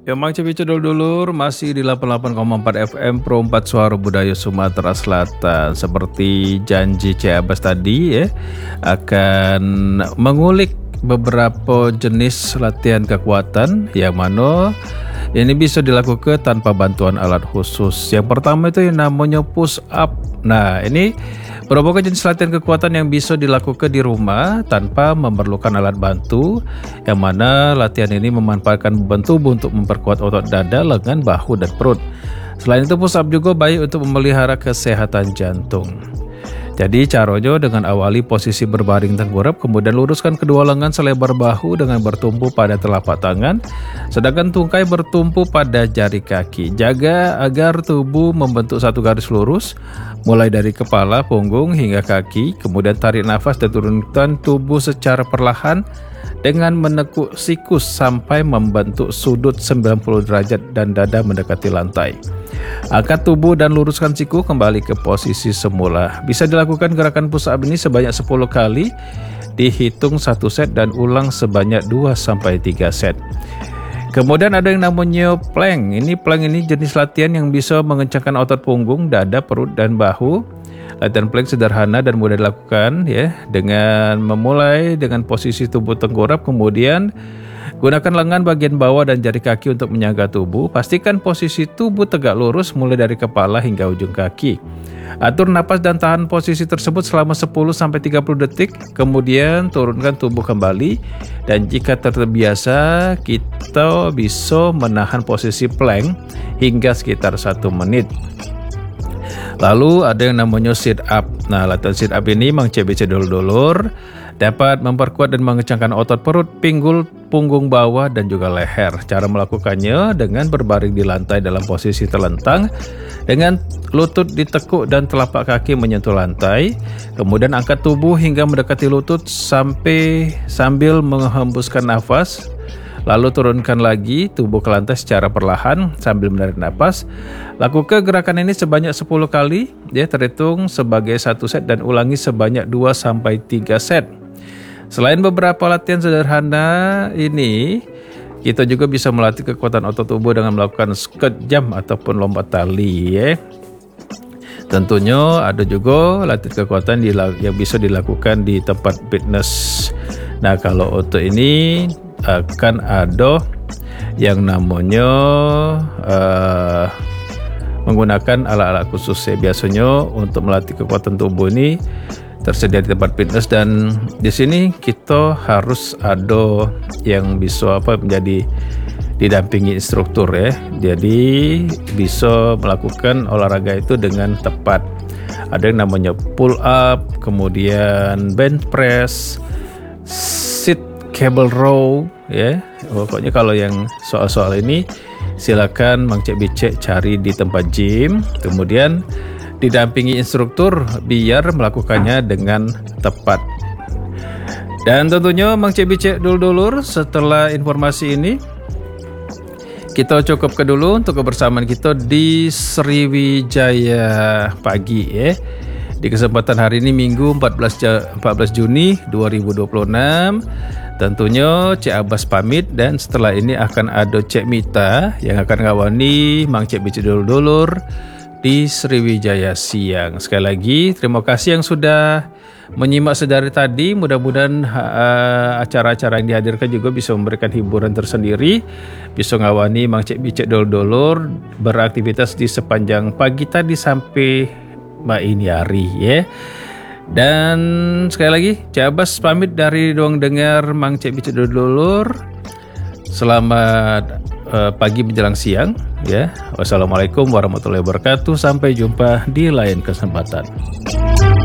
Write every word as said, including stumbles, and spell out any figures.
Ya Mang Cepi Dulur masih di delapan puluh delapan koma empat F M Pro empat Suara Budaya Sumatera Selatan. Seperti janji Cik Abbas tadi ya, akan mengulik beberapa jenis latihan kekuatan yang mana ini bisa dilakukan tanpa bantuan alat khusus. Yang pertama itu yang namanya push up. Nah, ini merupakan jenis latihan kekuatan yang bisa dilakukan di rumah tanpa memerlukan alat bantu, yang mana latihan ini memanfaatkan beban tubuh untuk memperkuat otot dada, lengan, bahu, dan perut. Selain itu, push up juga baik untuk memelihara kesehatan jantung. Jadi caranya dengan awali posisi berbaring tengkurap, kemudian luruskan kedua lengan selebar bahu dengan bertumpu pada telapak tangan, sedangkan tungkai bertumpu pada jari kaki. Jaga agar tubuh membentuk satu garis lurus, mulai dari kepala, punggung, hingga kaki. Kemudian tarik nafas dan turunkan tubuh secara perlahan dengan menekuk sikus sampai membentuk sudut sembilan puluh derajat dan dada mendekati lantai. Angkat tubuh dan luruskan siku kembali ke posisi semula. Bisa dilakukan gerakan push up ini sebanyak sepuluh kali, dihitung satu set dan ulang sebanyak dua sampai tiga set. Kemudian ada yang namanya plank. Ini plank ini jenis latihan yang bisa mengencangkan otot punggung, dada, perut, dan bahu. Latihan plank sederhana dan mudah dilakukan ya, dengan memulai dengan posisi tubuh tengkurap, kemudian gunakan lengan bagian bawah dan jari kaki untuk menyangga tubuh. Pastikan posisi tubuh tegak lurus mulai dari kepala hingga ujung kaki. Atur napas dan tahan posisi tersebut selama sepuluh sampai tiga puluh detik, kemudian turunkan tubuh kembali. Dan jika terbiasa, kita bisa menahan posisi plank hingga sekitar satu menit. Lalu ada yang namanya sit up. Nah, latihan sit up ini Mang Cepi Dulur dapat memperkuat dan mengencangkan otot perut, pinggul, punggung bawah, dan juga leher. Cara melakukannya dengan berbaring di lantai dalam posisi terlentang, dengan lutut ditekuk dan telapak kaki menyentuh lantai. Kemudian angkat tubuh hingga mendekati lutut sampai sambil menghembuskan nafas. Lalu turunkan lagi tubuh ke lantai secara perlahan sambil menarik nafas. Lakukan gerakan ini sebanyak sepuluh kali, ya, terhitung sebagai satu set dan ulangi sebanyak dua sampai tiga set. Selain beberapa latihan sederhana ini, kita juga bisa melatih kekuatan otot tubuh dengan melakukan squat jump ataupun lompat tali ya. Tentunya ada juga latihan kekuatan yang bisa dilakukan di tempat fitness. Nah, kalau untuk ini akan ada yang namanya uh, menggunakan alat-alat khusus ya. Biasanya untuk melatih kekuatan tubuh ini tersedia di tempat fitness, dan di sini kita harus ada yang bisa apa menjadi didampingi instruktur ya. Jadi bisa melakukan olahraga itu dengan tepat. Ada yang namanya pull up, kemudian bench press, sit cable row ya. Pokoknya kalau yang soal-soal ini silakan Mang Cek Bicek cari di tempat gym, kemudian didampingi instruktur biar melakukannya dengan tepat. Dan tentunya Mang Cek Bicek Dulur, setelah informasi ini kita cukupkan dulu untuk kebersamaan kita di Sriwijaya Pagi ya. Di kesempatan hari ini Minggu empat belas Juni dua ribu dua puluh enam. Tentunya Cik Abbas pamit, dan setelah ini akan ada Cik Mita yang akan ngawani Mang Cek Bicek Dulur di Sriwijaya Siang. Sekali lagi terima kasih yang sudah menyimak sedari tadi. Mudah-mudahan uh, acara-acara yang dihadirkan juga bisa memberikan hiburan tersendiri, bisa ngawani Mang Cek Bicek Dulur beraktivitas di sepanjang pagi tadi sampai mbak ini hari ya. Dan sekali lagi Cik Abbas pamit dari ruang dengar Mang Cek Bicek Dulur. Selamat uh, pagi menjelang siang ya. Wassalamualaikum warahmatullahi wabarakatuh. Sampai jumpa di lain kesempatan.